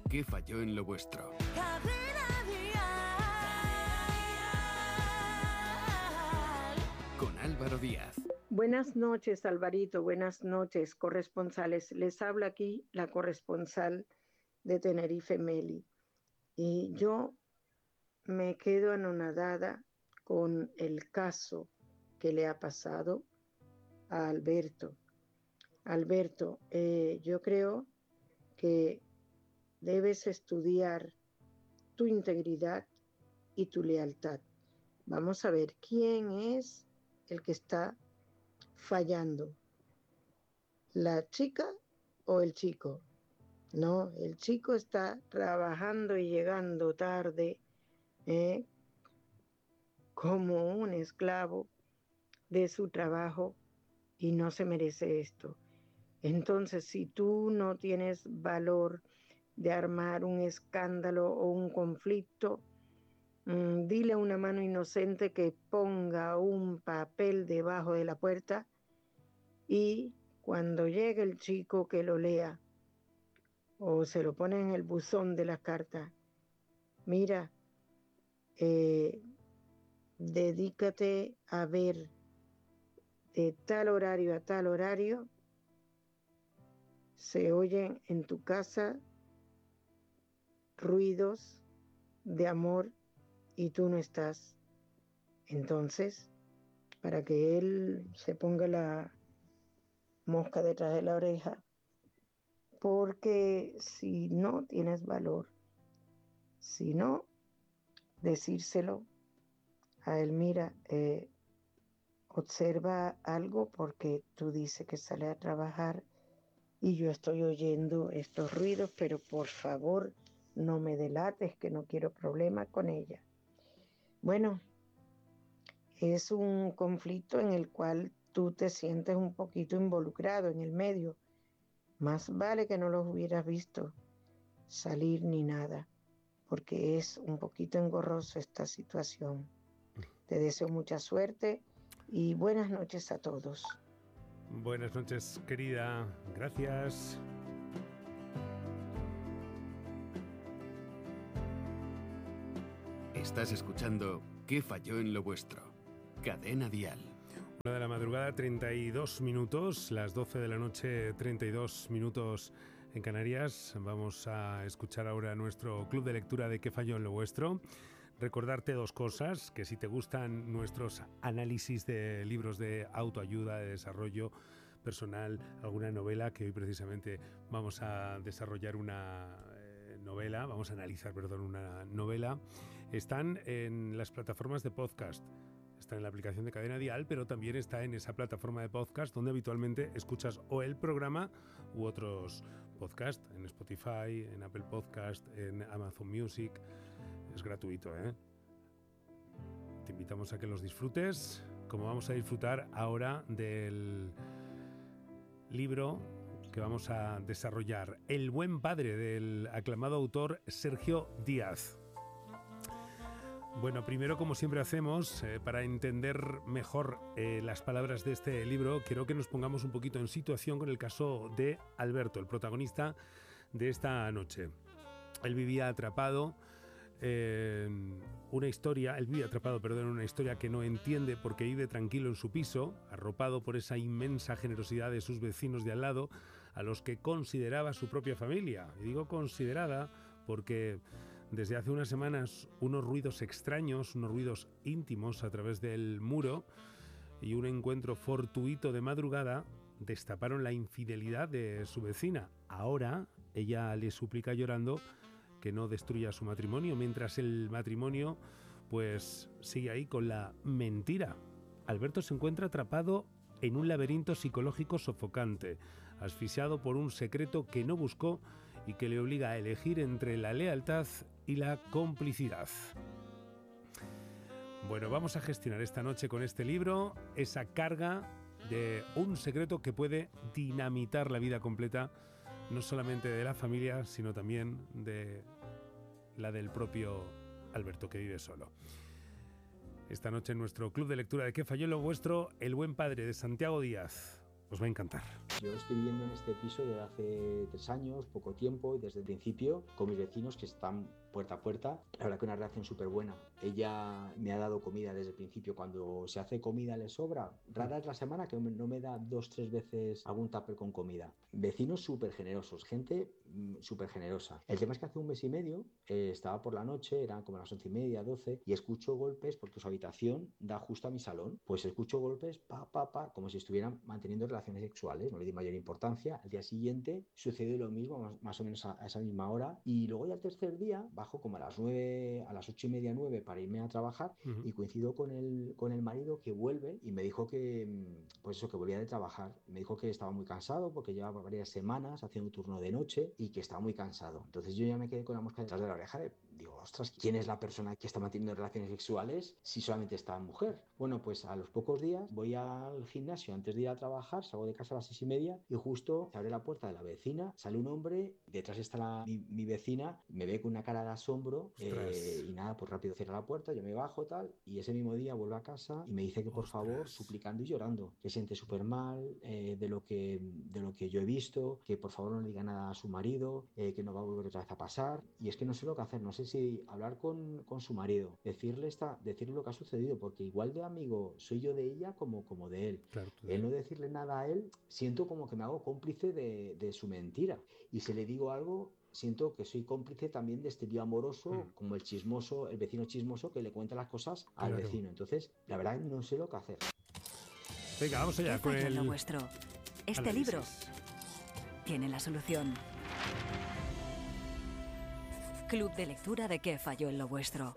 ¿Qué falló en lo vuestro? Con Álvaro Díaz. Buenas noches, Alvarito. Buenas noches, corresponsales. Les habla aquí la corresponsal de Tenerife, Meli. Y yo me quedo anonadada con el caso que le ha pasado a Alberto. Alberto, yo creo que debes estudiar tu integridad y tu lealtad. Vamos a ver quién es el que está fallando, ¿la chica o el chico? No, el chico está trabajando y llegando tarde, como un esclavo de su trabajo y no se merece esto. Entonces, si tú no tienes valor de armar un escándalo o un conflicto, dile a una mano inocente que ponga un papel debajo de la puerta y cuando llegue el chico que lo lea o se lo pone en el buzón de las cartas, mira, dedícate a ver de tal horario a tal horario, se oyen en tu casa ruidos de amor y tú no estás. Entonces, para que él se ponga la mosca detrás de la oreja, porque si no tienes valor, si no, decírselo a él, mira, observa algo porque tú dices que sale a trabajar y yo estoy oyendo estos ruidos, pero por favor no me delates, que no quiero problemas con ella. Bueno, es un conflicto en el cual tú te sientes un poquito involucrado en el medio. Más vale que no los hubieras visto salir ni nada, porque es un poquito engorroso esta situación. Te deseo mucha suerte y buenas noches a todos. Buenas noches, querida. Gracias. Estás escuchando ¿Qué falló en lo vuestro? Cadena Dial. 1 de la madrugada, 32 minutos, las 12 de la noche, 32 minutos en Canarias. Vamos a escuchar ahora nuestro club de lectura de ¿Qué falló en lo vuestro? Recordarte dos cosas, que si te gustan nuestros análisis de libros de autoayuda, de desarrollo personal, alguna novela, que hoy precisamente vamos a desarrollar una vamos a analizar, una novela, están en las plataformas de podcast. Está en la aplicación de Cadena Dial, pero también está en esa plataforma de podcast donde habitualmente escuchas o el programa u otros podcasts, en Spotify, en Apple Podcast, en Amazon Music. Es gratuito, ¿eh? Te invitamos a que los disfrutes, como vamos a disfrutar ahora del libro que vamos a desarrollar, El buen padre, del aclamado autor Sergio Díaz. Bueno, primero, como siempre hacemos, para entender mejor las palabras de este libro, quiero que nos pongamos un poquito en situación con el caso de Alberto, el protagonista de esta noche. Él vivía atrapado en una historia que no entiende porque vive tranquilo en su piso, arropado por esa inmensa generosidad de sus vecinos de al lado, a los que consideraba su propia familia. Y digo considerada porque desde hace unas semanas unos ruidos extraños, unos ruidos íntimos a través del muro y un encuentro fortuito de madrugada destaparon la infidelidad de su vecina. Ahora ella le suplica llorando que no destruya su matrimonio, mientras el matrimonio pues sigue ahí con la mentira. Alberto se encuentra atrapado en un laberinto psicológico sofocante, asfixiado por un secreto que no buscó y que le obliga a elegir entre la lealtad y la complicidad. Bueno, vamos a gestionar esta noche con este libro esa carga de un secreto que puede dinamitar la vida completa, no solamente de la familia, sino también de la del propio Alberto, que vive solo. Esta noche en nuestro club de lectura de ¿Qué falló en lo vuestro? El buen padre, de Santiago Díaz. Os va a encantar. Yo estoy viviendo en este piso desde hace 3 años, poco tiempo, y desde el principio con mis vecinos que están puerta a puerta. La verdad que una relación súper buena. Ella me ha dado comida desde el principio. Cuando se hace comida le sobra. Rara es la semana que no me da 2-3 veces algún tupper con comida. Vecinos súper generosos, gente súper generosa. El tema es que hace 1 mes y medio estaba por la noche, eran como las 11:30, 12, y escucho golpes porque su habitación da justo a mi salón. Pues escucho golpes, como si estuvieran manteniendo relaciones sexuales. No le di mayor importancia. Al día siguiente sucedió lo mismo, más o menos a esa misma hora. Y luego ya el tercer día bajo como a las 9, a las 8:30, 9 para irme a trabajar, y coincido con el marido que vuelve y me dijo que, pues eso, que volvía de trabajar. Me dijo que estaba muy cansado porque llevaba varias semanas haciendo un turno de noche y que estaba muy cansado. Entonces yo ya me quedé con la mosca detrás de la oreja. Digo, ostras, ¿quién es la persona que está manteniendo relaciones sexuales si solamente está mujer? Bueno, pues a los pocos días voy al gimnasio antes de ir a trabajar, salgo de casa a las 6:30 y justo se abre la puerta de la vecina, sale un hombre, detrás está mi vecina, me ve con una cara de asombro, y nada, pues rápido cierra la puerta, yo me bajo tal, y ese mismo día vuelvo a casa y me dice que por favor, suplicando y llorando, que siente súper mal de lo que yo he visto, que por favor no le diga nada a su marido, que no va a volver otra vez a pasar. Y es que no sé lo que hacer, no sé si hablar con su marido, decirle lo que ha sucedido, porque igual de amigo soy yo de ella como de él. Claro, El no decirle nada a él, siento como que me hago cómplice de su mentira. Y si le digo algo, siento que soy cómplice también de este lío amoroso, como el chismoso, el vecino chismoso que le cuenta las cosas al vecino. Entonces, la verdad, no sé lo que hacer. Venga, vamos allá con lo vuestro. Este libro tiene la solución. Club de lectura de ¿Qué falló en lo vuestro?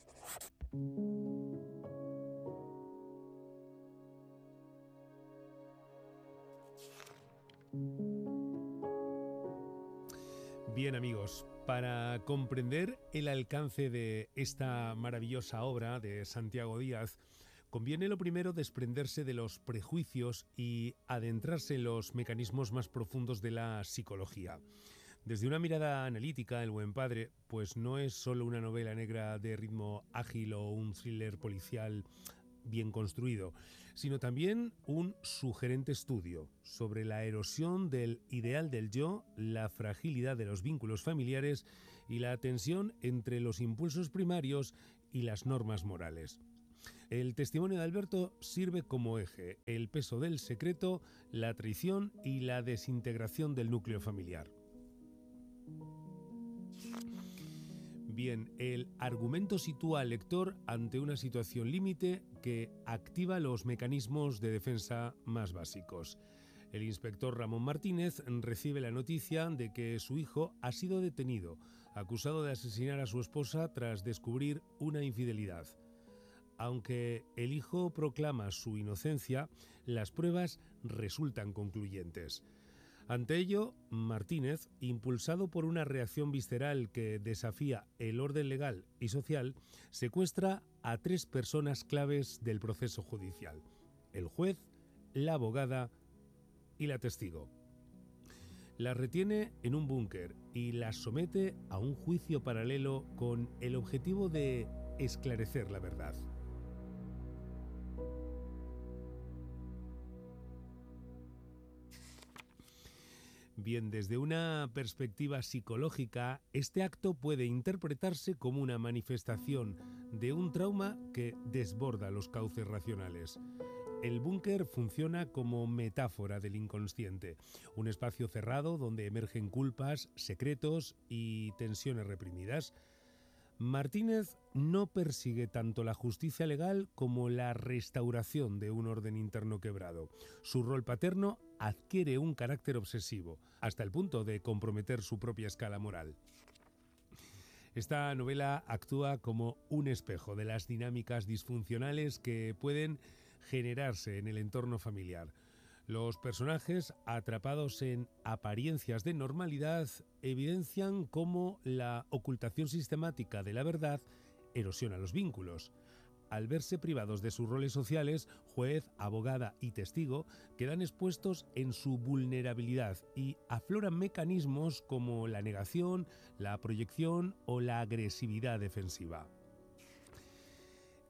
Bien, amigos, para comprender el alcance de esta maravillosa obra de Santiago Díaz, conviene lo primero desprenderse de los prejuicios y adentrarse en los mecanismos más profundos de la psicología. Desde una mirada analítica, El buen padre, pues no es solo una novela negra de ritmo ágil o un thriller policial bien construido, sino también un sugerente estudio sobre la erosión del ideal del yo, la fragilidad de los vínculos familiares y la tensión entre los impulsos primarios y las normas morales. El testimonio de Alberto sirve como eje: el peso del secreto, la traición y la desintegración del núcleo familiar. Bien, el argumento sitúa al lector ante una situación límite que activa los mecanismos de defensa más básicos. El inspector Ramón Martínez recibe la noticia de que su hijo ha sido detenido, acusado de asesinar a su esposa tras descubrir una infidelidad. Aunque el hijo proclama su inocencia, las pruebas resultan concluyentes. Ante ello, Martínez, impulsado por una reacción visceral que desafía el orden legal y social, secuestra a 3 personas claves del proceso judicial: el juez, la abogada y la testigo. Las retiene en un búnker y las somete a un juicio paralelo con el objetivo de esclarecer la verdad. Bien, desde una perspectiva psicológica, este acto puede interpretarse como una manifestación de un trauma que desborda los cauces racionales. El búnker funciona como metáfora del inconsciente, un espacio cerrado donde emergen culpas, secretos y tensiones reprimidas. Martínez no persigue tanto la justicia legal como la restauración de un orden interno quebrado. Su rol paterno adquiere un carácter obsesivo, hasta el punto de comprometer su propia escala moral. Esta novela actúa como un espejo de las dinámicas disfuncionales que pueden generarse en el entorno familiar. Los personajes, atrapados en apariencias de normalidad, evidencian cómo la ocultación sistemática de la verdad erosiona los vínculos. Al verse privados de sus roles sociales, juez, abogada y testigo quedan expuestos en su vulnerabilidad y afloran mecanismos como la negación, la proyección o la agresividad defensiva.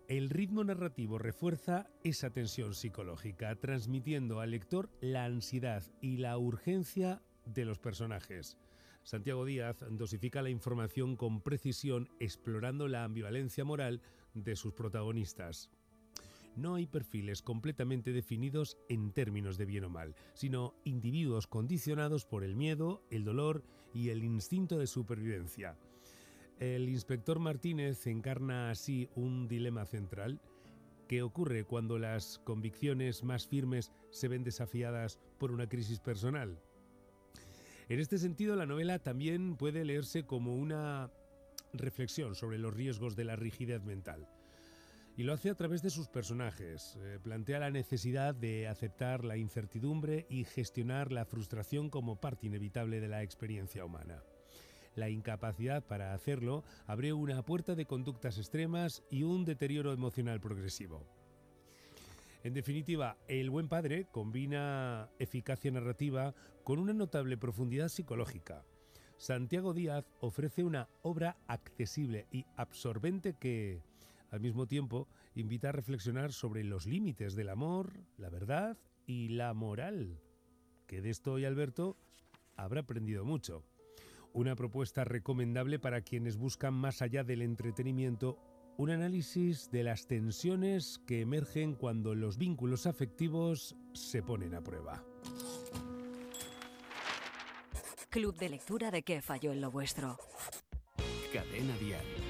El ritmo narrativo refuerza esa tensión psicológica, transmitiendo al lector la ansiedad y la urgencia de los personajes. Santiago Díaz dosifica la información con precisión, explorando la ambivalencia moral de sus protagonistas. No hay perfiles completamente definidos en términos de bien o mal, sino individuos condicionados por el miedo, el dolor y el instinto de supervivencia. El inspector Martínez encarna así un dilema central. ¿Qué ocurre cuando las convicciones más firmes se ven desafiadas por una crisis personal? En este sentido, la novela también puede leerse como una reflexión sobre los riesgos de la rigidez mental. Y lo hace a través de sus personajes. Plantea la necesidad de aceptar la incertidumbre y gestionar la frustración como parte inevitable de la experiencia humana. La incapacidad para hacerlo abre una puerta de conductas extremas y un deterioro emocional progresivo. En definitiva, El buen padre combina eficacia narrativa con una notable profundidad psicológica. Santiago Díaz ofrece una obra accesible y absorbente que, al mismo tiempo, invita a reflexionar sobre los límites del amor, la verdad y la moral. Que de esto hoy Alberto habrá aprendido mucho. Una propuesta recomendable para quienes buscan, más allá del entretenimiento, un análisis de las tensiones que emergen cuando los vínculos afectivos se ponen a prueba. Club de lectura de ¿Qué falló en lo vuestro? Cadena Dial.